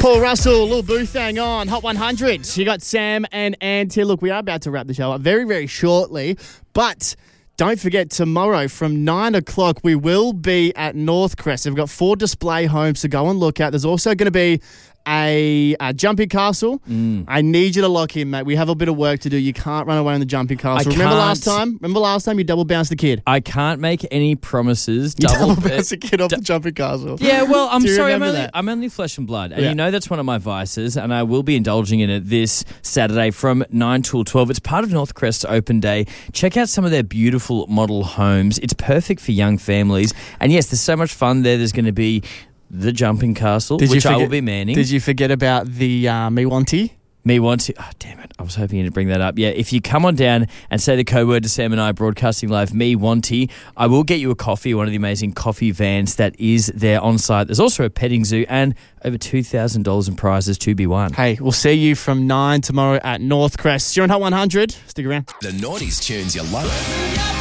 Paul Russell, Lil Boothang on Hot 100. You got Sam and Ant here. Look, we are about to wrap the show up very, very shortly, but don't forget, tomorrow from 9 o'clock, we will be at Northcrest. We've got 4 display homes to go and look at. There's also going to be a jumping castle. I need you to lock in, mate. We have a bit of work to do. You can't run away on the jumping castle. Remember last time you double bounced the kid? I can't make any promises. You double bounced the kid off the jumping castle. Yeah, well, I'm sorry. that? I'm only flesh and blood. And you know that's one of my vices, and I will be indulging in it this Saturday from 9 till 12. It's part of Northcrest's open day. Check out some of their beautiful model homes. It's perfect for young families. And yes, there's so much fun there. There's going to be the jumping castle, which I will be manning. Did you forget about the Me Wanty? Me Wanty. Oh, damn it. I was hoping you'd bring that up. Yeah, if you come on down and say the code word to Sam and I, broadcasting live, Me Wanty, I will get you a coffee, one of the amazing coffee vans that is there on site. There's also a petting zoo and over $2,000 in prizes to be won. Hey, we'll see you from 9 tomorrow at Northcrest. You're on Hot 100. Stick around. The 90s tunes you love.